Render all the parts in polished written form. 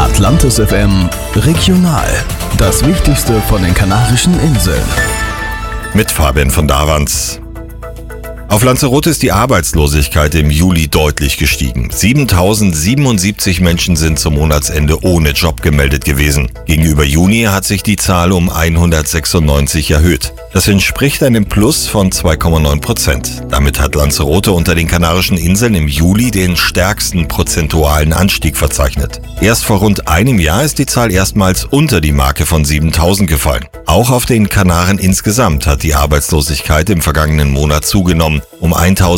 Atlantis FM Regional. Das Wichtigste von den Kanarischen Inseln. Mit Fabian von Davans. Auf Lanzarote ist die Arbeitslosigkeit im Juli deutlich gestiegen. 7.077 Menschen sind zum Monatsende ohne Job gemeldet gewesen. Gegenüber Juni hat sich die Zahl um 196 erhöht. Das entspricht einem Plus von 2,9%. Damit hat Lanzarote unter den Kanarischen Inseln im Juli den stärksten prozentualen Anstieg verzeichnet. Erst vor rund einem Jahr ist die Zahl erstmals unter die Marke von 7.000 gefallen. Auch auf den Kanaren insgesamt hat die Arbeitslosigkeit im vergangenen Monat zugenommen, um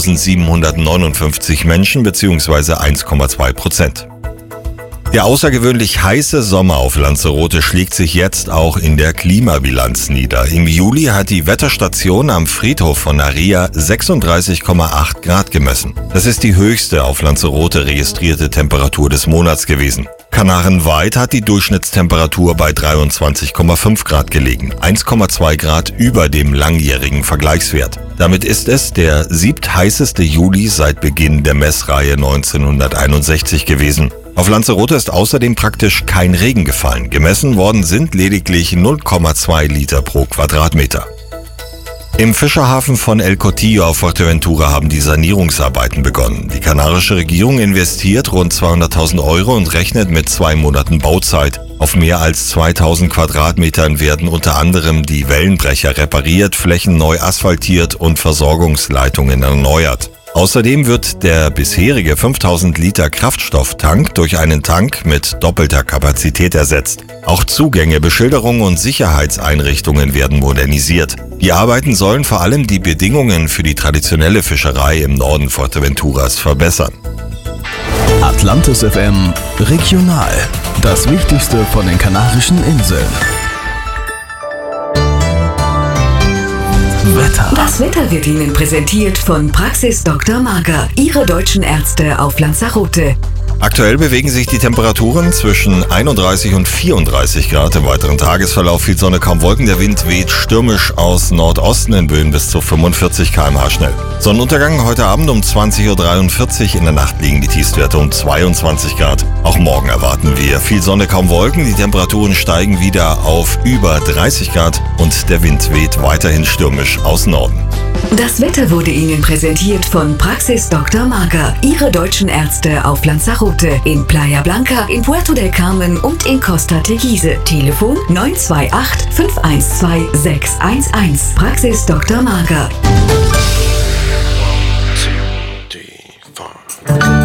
1.759 Menschen bzw. 1,2%. Der außergewöhnlich heiße Sommer auf Lanzarote schlägt sich jetzt auch in der Klimabilanz nieder. Im Juli hat die Wetterstation am Friedhof von Naria 36,8 Grad gemessen. Das ist die höchste auf Lanzarote registrierte Temperatur des Monats gewesen. Kanarenweit hat die Durchschnittstemperatur bei 23,5 Grad gelegen, 1,2 Grad über dem langjährigen Vergleichswert. Damit ist es der siebtheißeste Juli seit Beginn der Messreihe 1961 gewesen. Auf Lanzarote ist außerdem praktisch kein Regen gefallen. Gemessen worden sind lediglich 0,2 Liter pro Quadratmeter. Im Fischerhafen von El Cotillo auf Fuerteventura haben die Sanierungsarbeiten begonnen. Die kanarische Regierung investiert rund 200.000 Euro und rechnet mit 2 Monaten Bauzeit. Auf mehr als 2.000 Quadratmetern werden unter anderem die Wellenbrecher repariert, Flächen neu asphaltiert und Versorgungsleitungen erneuert. Außerdem wird der bisherige 5.000 Liter Kraftstofftank durch einen Tank mit doppelter Kapazität ersetzt. Auch Zugänge, Beschilderung und Sicherheitseinrichtungen werden modernisiert. Die Arbeiten sollen vor allem die Bedingungen für die traditionelle Fischerei im Norden Fuerteventuras verbessern. Atlantis FM Regional. Das Wichtigste von den Kanarischen Inseln. Wetter. Das Wetter wird Ihnen präsentiert von Praxis Dr. Marger, Ihre deutschen Ärzte auf Lanzarote. Aktuell bewegen sich die Temperaturen zwischen 31 und 34 Grad. Im weiteren Tagesverlauf viel Sonne, kaum Wolken. Der Wind weht stürmisch aus Nordosten in Böen bis zu 45 km/h schnell. Sonnenuntergang heute Abend um 20.43 Uhr. In der Nacht liegen die Tiefstwerte um 22 Grad. Auch morgen erwarten wir viel Sonne, kaum Wolken. Die Temperaturen steigen wieder auf über 30 Grad und der Wind weht weiterhin stürmisch aus Norden. Das Wetter wurde Ihnen präsentiert von Praxis Dr. Marger, Ihre deutschen Ärzte auf Lanzarote. In Playa Blanca, in Puerto del Carmen und in Costa Teguise. Telefon 928 512 611. Praxis Dr. Marger.